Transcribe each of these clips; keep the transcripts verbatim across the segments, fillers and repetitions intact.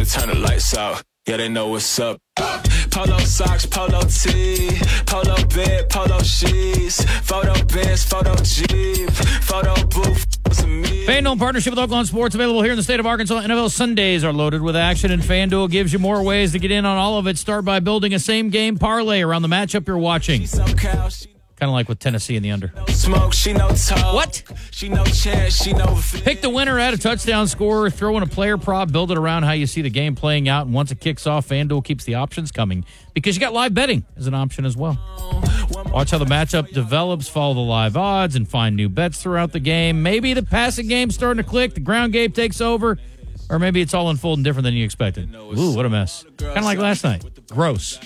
we turn the lights out. Yeah, they know what's up. Polo socks, polo tee, polo bed, polo sheets, photo bins, photo Jeep, photo booth. FanDuel in partnership with Oakland Sports, available here in the state of Arkansas. N F L Sundays are loaded with action, and FanDuel gives you more ways to get in on all of it. Start by building a same-game parlay around the matchup you're watching. Kind of like with Tennessee in the under. Smoke, she no talk. What? She no chance, she no fit. Pick the winner, add a touchdown scorer, throw in a player prop, build it around how you see the game playing out, and once it kicks off, FanDuel keeps the options coming because you got live betting as an option as well. Watch how the matchup develops, follow the live odds, and find new bets throughout the game. Maybe the passing game's starting to click, the ground game takes over, or maybe it's all unfolding different than you expected. Ooh, what a mess. Kind of like last night. Gross.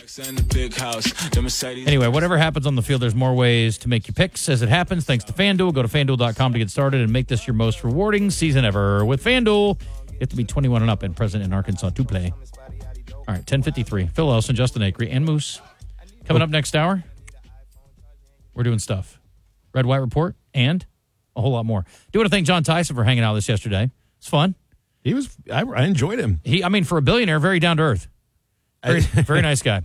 Anyway, whatever happens on the field, there's more ways to make your picks as it happens. Thanks to FanDuel. Go to FanDuel dot com to get started and make this your most rewarding season ever. With FanDuel, you have to be twenty-one and up and present in Arkansas to play. All right, ten fifty-three. Phil Elson, Justin Acree, and Moose. Coming up next hour, we're doing stuff. Red White Report and a whole lot more. Do want to thank John Tyson for hanging out with us yesterday. It's fun. He was. I, I enjoyed him. He, I mean, for a billionaire, very down to earth. Very, very nice guy.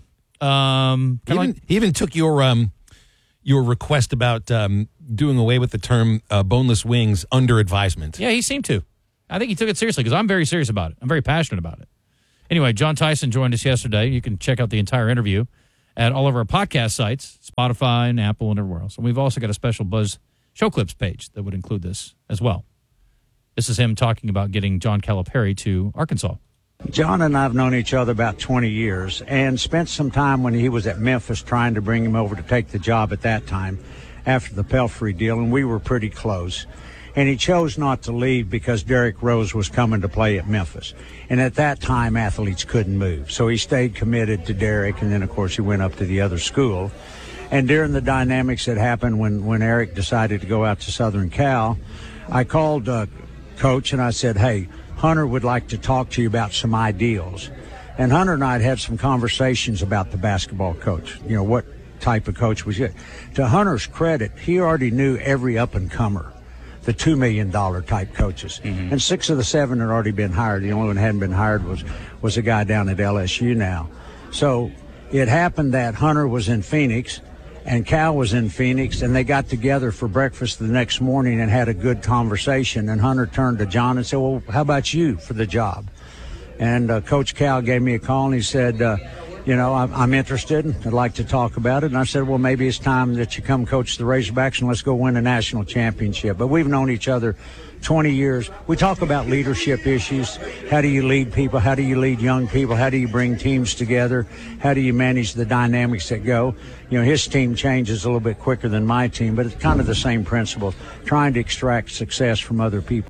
Um, he, even, like, he even took your um, your request about um, doing away with the term uh, boneless wings under advisement. Yeah, he seemed to. I think he took it seriously because I'm very serious about it. I'm very passionate about it. Anyway, John Tyson joined us yesterday. You can check out the entire interview at all of our podcast sites, Spotify and Apple and everywhere else. And we've also got a special Buzz Show Clips page that would include this as well. This is him talking about getting John Calipari to Arkansas. John and I have known each other about twenty years and spent some time when he was at Memphis trying to bring him over to take the job at that time after the Pelfrey deal, and we were pretty close. And he chose not to leave because Derrick Rose was coming to play at Memphis. And at that time, athletes couldn't move. So he stayed committed to Derrick, and then, of course, he went up to the other school. And during the dynamics that happened when, when Eric decided to go out to Southern Cal, I called uh, Coach and I said, hey, Hunter would like to talk to you about some ideals. And Hunter and I had had some conversations about the basketball coach, you know, what type of coach was it. To Hunter's credit, he already knew every up-and-comer, the two million dollars type coaches. Mm-hmm. And six of the seven had already been hired. The only one that hadn't been hired was, was a guy down at L S U now. So it happened that Hunter was in Phoenix and Cal was in Phoenix, and they got together for breakfast the next morning and had a good conversation. And Hunter turned to John and said, well, how about you for the job? And uh, Coach Cal gave me a call, and he said, uh, you know, I'm, I'm interested. I'd like to talk about it. And I said, well, maybe it's time that you come coach the Razorbacks and let's go win a national championship. But we've known each other twenty years. We talk about leadership issues. How do you lead people? How do you lead young people? How do you bring teams together? How do you manage the dynamics that go? You know, his team changes a little bit quicker than my team, but it's kind of the same principle, trying to extract success from other people.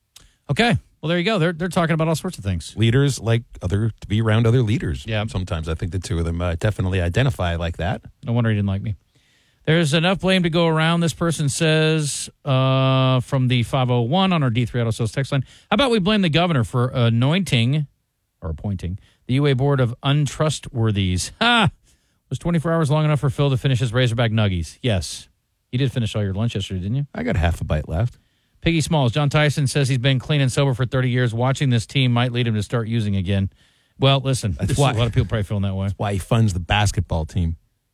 Okay. Well, there you go. They're they're talking about all sorts of things. Leaders like other to be around other leaders. Yeah. Sometimes I think the two of them uh, definitely identify like that. No wonder he didn't like me. There's enough blame to go around, this person says, uh, from the five oh one on our D three Auto Sales text line. How about we blame the governor for anointing or appointing the U A Board of Untrustworthies? Ha! Was twenty-four hours long enough for Phil to finish his Razorback Nuggies? Yes. You did finish all your lunch yesterday, didn't you? I got half a bite left. Piggy Smalls, John Tyson says he's been clean and sober for thirty years. Watching this team might lead him to start using again. Well, listen, that's why a lot of people probably feeling that way. That's why he funds the basketball team.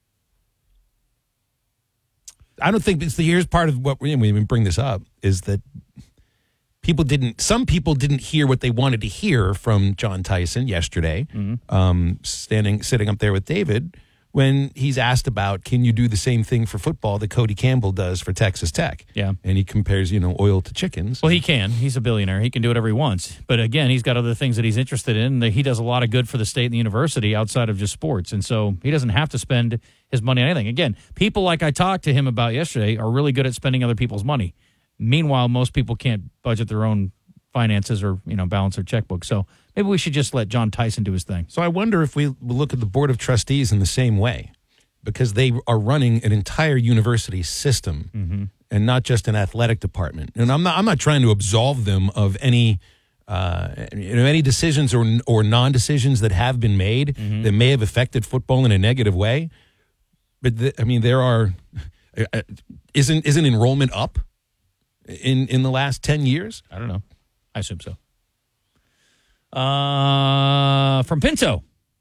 I don't think it's the here's part of what we even bring this up is that people didn't. Some people didn't hear what they wanted to hear from John Tyson yesterday, mm-hmm. um, standing sitting up there with David. When he's asked about, can you do the same thing for football that Cody Campbell does for Texas Tech? Yeah. And he compares, you know, oil to chickens. Well, he can. He's a billionaire. He can do whatever he wants. But again, he's got other things that he's interested in. He does a lot of good for the state and the university outside of just sports. And so he doesn't have to spend his money on anything. Again, people like I talked to him about yesterday are really good at spending other people's money. Meanwhile, most people can't budget their own finances or, you know, balance their checkbook. So maybe we should just let John Tyson do his thing. So I wonder if we look at the Board of Trustees in the same way, because they are running an entire university system mm-hmm. and not just an athletic department. And I'm not I'm not trying to absolve them of any uh, you know any decisions or or non-decisions that have been made mm-hmm. that may have affected football in a negative way. But the, I mean, there are uh, isn't isn't enrollment up in in the last ten years? I don't know. I assume so. Uh, from Pinto.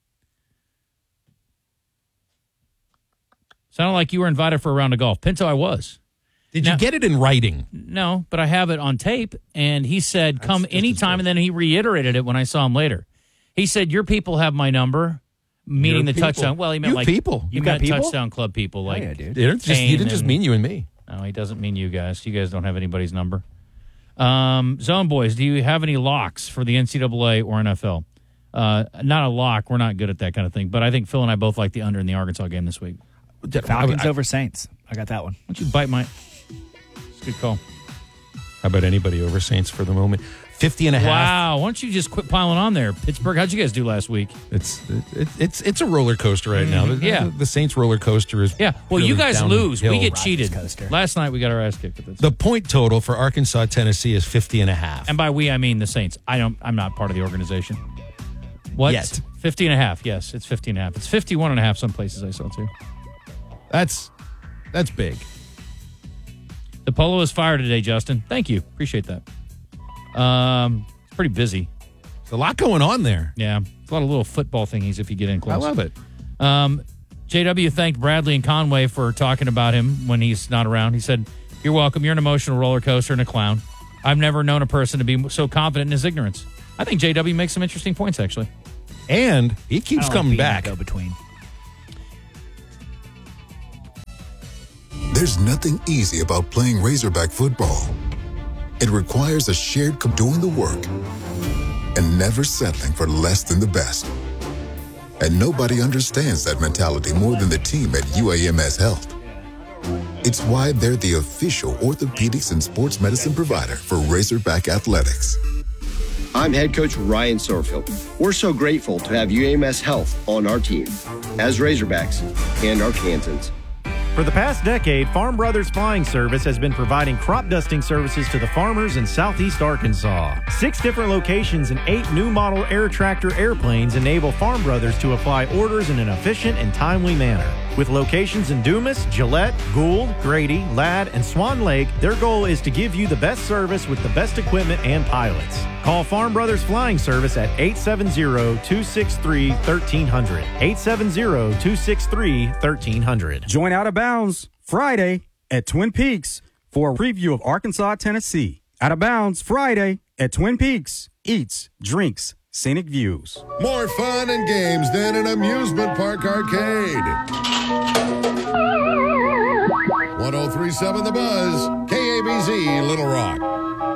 Sounded like you were invited for a round of golf. Pinto, I was. Did Now- you get it in writing? No, but I have it on tape, and he said, That's come just as anytime, good. and then he reiterated it when I saw him later. He said, your people have my number, meaning Your the people. touchdown. Well, he meant You like people. He You got meant people? touchdown club people. Like, Oh, yeah, dude. It didn't just, he Kane didn't just and- mean you and me. No, he doesn't mean you guys. You guys don't have anybody's number. Um, Zone Boys, do you have any locks for the N C double A or N F L? Uh, not a lock. We're not good at that kind of thing. But I think Phil and I both like the under in the Arkansas game this week. Falcons I- I- over Saints. I got that one. Why don't you bite my... It's a good call. How about anybody over Saints for the moment? fifty and a half. Wow. Why don't you just quit piling on there? Pittsburgh, how'd you guys do last week? It's it, it's it's a roller coaster right now. The, Yeah. the, the Saints roller coaster is Yeah. Well, really you guys lose. We downhill. get cheated. coaster. Last night we got our ass kicked. But that's- The point total for Arkansas Tennessee is fifty and a half. and by we, I mean the Saints. I don't, I'm not part of the organization. What? Yet. fifty and a half. Yes, it's fifty and a half. It's fifty-one and a half some places I saw too. That's that's big. The polo is fire today, Justin. Thank you. Appreciate that. Um, it's pretty busy. There's a lot going on there. Yeah. It's a lot of little football thingies if you get in close. I love it. Um, J W thanked Bradley and Conway for talking about him when he's not around. He said, you're welcome. You're an emotional roller coaster and a clown. I've never known a person to be so confident in his ignorance. I think J W makes some interesting points, actually. And he keeps coming back. Go between. There's nothing easy about playing Razorback football. It requires a shared com- doing the work and never settling for less than the best. And nobody understands that mentality more than the team at U A M S Health. It's why they're the official orthopedics and sports medicine provider for Razorback Athletics. I'm head coach Ryan Sorfield. We're so grateful to have U A M S Health on our team as Razorbacks and Arkansans. For the past decade, Farm Brothers Flying Service has been providing crop dusting services to the farmers in southeast Arkansas. Six different locations and eight new model air tractor airplanes enable Farm Brothers to apply orders in an efficient and timely manner. With locations in Dumas, Gillette, Gould, Grady, Ladd, and Swan Lake, their goal is to give you the best service with the best equipment and pilots. Call Farm Brothers Flying Service at eight seven zero, two six three, one three zero zero. eight seven zero, two six three, one three zero zero. Join Out of Bounds Friday at Twin Peaks for a preview of Arkansas, Tennessee. Out of Bounds Friday at Twin Peaks. Eats, drinks, scenic views. More fun and games than an amusement park arcade. one oh three point seven The Buzz, K A B Z, Little Rock.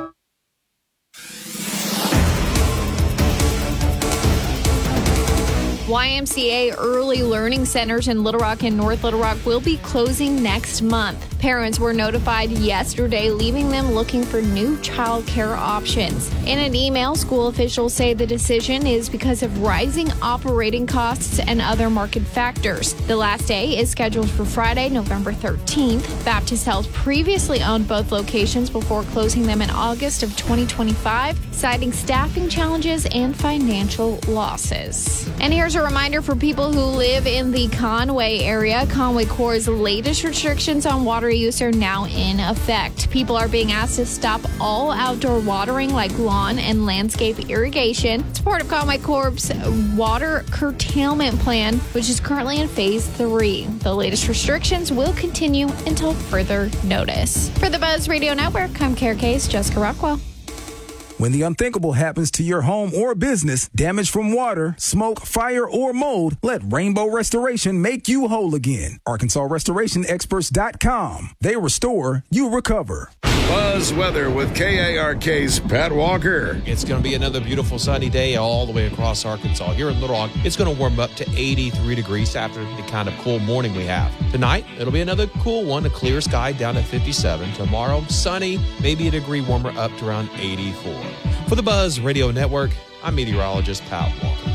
Y M C A Early Learning Centers in Little Rock and North Little Rock will be closing next month. Parents were notified yesterday, leaving them looking for new child care options. In an email, school officials say the decision is because of rising operating costs and other market factors. The last day is scheduled for Friday, November thirteenth. Baptist Health previously owned both locations before closing them in August of twenty twenty-five, citing staffing challenges and financial losses. And here's a reminder for people who live in the Conway area. Conway Corps' latest restrictions on water use are now in effect. People are being asked to stop all outdoor watering like lawn and landscape irrigation. It's part of Conway Corps' water curtailment plan, which is currently in phase three. The latest restrictions will continue until further notice. For the Buzz Radio Network, I'm Kara Case, Jessica Rockwell. When the unthinkable happens to your home or business, damage from water, smoke, fire, or mold, let Rainbow Restoration make you whole again. Arkansas Restoration Experts dot com. They restore, you recover. Buzz weather with K A R K's Pat Walker. It's going to be another beautiful sunny day all the way across Arkansas. Here in Little Rock, it's going to warm up to eighty-three degrees after the kind of cool morning we have. Tonight, it'll be another cool one, a clear sky down at fifty-seven. Tomorrow, sunny, maybe a degree warmer up to around eighty-four. For the Buzz Radio Network, I'm meteorologist Pat Walker.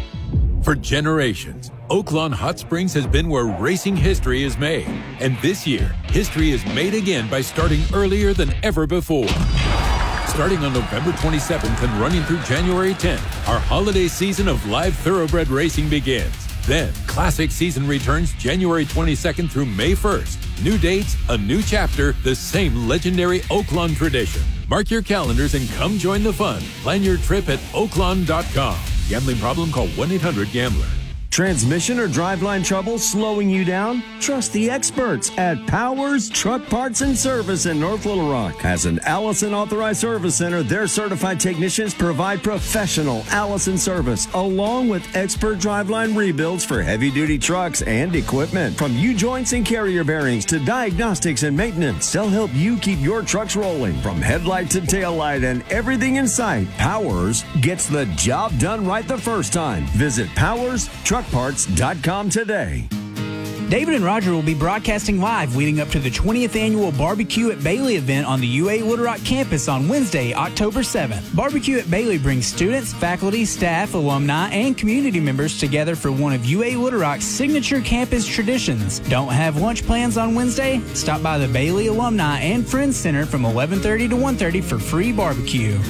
For generations, Oaklawn Hot Springs has been where racing history is made. And this year, history is made again by starting earlier than ever before. Starting on November twenty-seventh and running through January tenth, our holiday season of live thoroughbred racing begins. Then, Classic season returns January twenty-second through May first. New dates, a new chapter, the same legendary Oaklawn tradition. Mark your calendars and come join the fun. Plan your trip at oaklawn dot com. Gambling problem? Call one eight hundred gambler. Transmission or driveline trouble slowing you down? Trust the experts at Powers Truck Parts and Service in North Little Rock. As an Allison Authorized Service Center, their certified technicians provide professional Allison service along with expert driveline rebuilds for heavy-duty trucks and equipment. From U-joints and carrier bearings to diagnostics and maintenance, they'll help you keep your trucks rolling. From headlight to tail light and everything in sight, Powers gets the job done right the first time. Visit Powers Truck Parts dot com today. David and Roger will be broadcasting live leading up to the twentieth annual Barbecue at Bailey event on the U A Little Rock campus on Wednesday, October seventh. Barbecue at Bailey brings students, faculty, staff, alumni, and community members together for one of U A Little Rock's signature campus traditions. Don't have lunch plans on Wednesday? Stop by the Bailey Alumni and Friends Center from eleven thirty to one thirty for free barbecue.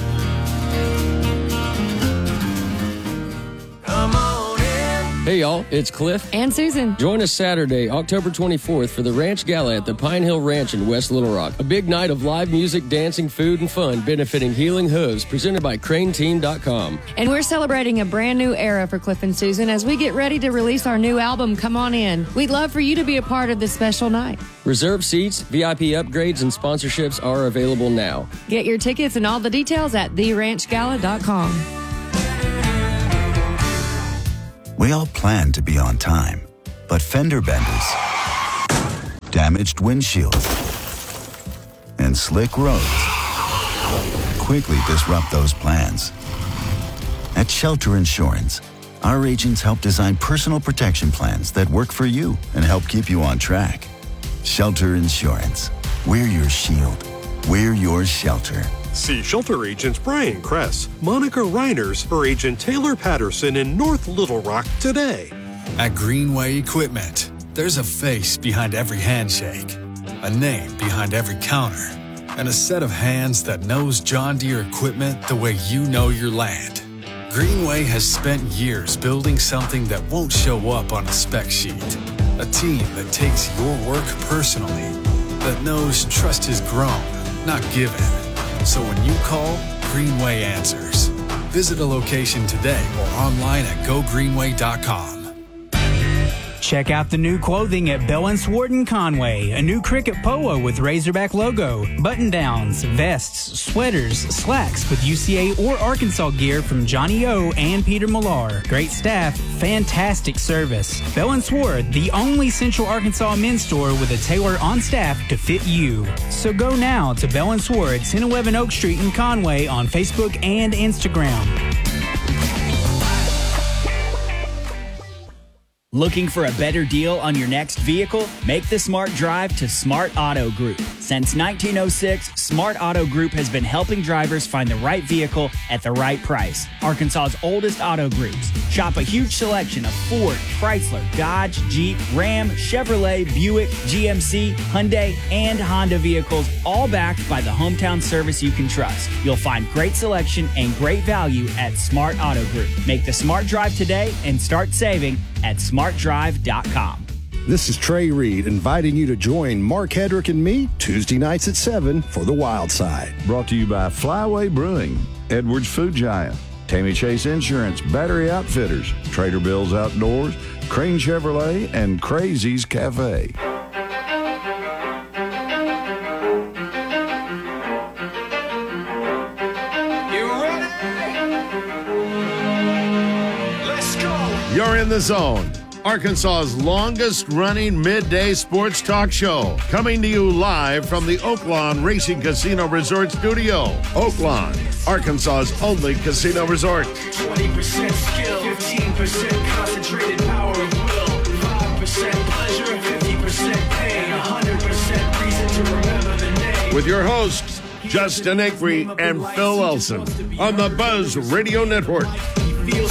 Hey y'all, it's Cliff and Susan. Join us Saturday, October twenty-fourth for the Ranch Gala at the Pine Hill Ranch in West Little Rock. A big night of live music, dancing, food, and fun benefiting Healing Hooves, presented by Crane Team dot com. And we're celebrating a brand new era for Cliff and Susan as we get ready to release our new album, Come On In. We'd love for you to be a part of this special night. Reserve seats, V I P upgrades, and sponsorships are available now. Get your tickets and all the details at the ranch gala dot com. We all plan to be on time, but fender benders, damaged windshields, and slick roads quickly disrupt those plans. At Shelter Insurance, our agents help design personal protection plans that work for you and help keep you on track. Shelter Insurance. We're your shield. We're your shelter. See Shelter Agents Brian Kress, Monica Reiners, or Agent Taylor Patterson in North Little Rock today. At Greenway Equipment, there's a face behind every handshake, a name behind every counter, and a set of hands that knows John Deere equipment the way you know your land. Greenway has spent years building something that won't show up on a spec sheet. A team that takes your work personally, that knows trust is grown, not given. So when you call, Greenway answers. Visit a location today or online at go greenway dot com. Check out the new clothing at Bell and Sword in Conway. A new cricket polo with Razorback logo, button-downs, vests, sweaters, slacks with U C A or Arkansas gear from Johnny O and Peter Millar. Great staff, fantastic service. Bell and Sword, the only Central Arkansas men's store with a tailor on staff to fit you. So go now to Bell and Sword, ten eleven Oak Street in Conway on Facebook and Instagram. Looking for a better deal on your next vehicle? Make the smart drive to Smart Auto Group. Since nineteen oh six, Smart Auto Group has been helping drivers find the right vehicle at the right price. Arkansas's oldest auto groups. Shop a huge selection of Ford, Chrysler, Dodge, Jeep, Ram, Chevrolet, Buick, G M C, Hyundai, and Honda vehicles, all backed by the hometown service you can trust. You'll find great selection and great value at Smart Auto Group. Make the smart drive today and start saving at smart drive dot com. This is Trey Reed inviting you to join Mark Hedrick and me Tuesday nights at seven for The Wild Side. Brought to you by Flyway Brewing, Edwards Food Giant, Tammy Chase Insurance, Battery Outfitters, Trader Bill's Outdoors, Crane Chevrolet, and Crazy's Cafe. You're in the zone. Arkansas's longest-running midday sports talk show. Coming to you live from the Oaklawn Racing Casino Resort Studio. Oaklawn, Arkansas's only casino resort. twenty percent skill, fifteen percent concentrated power of will, five percent pleasure, fifty percent pain, one hundred percent reason to remember the name. With your hosts, Justin Acree and Phil Elson on the Buzz Radio Network.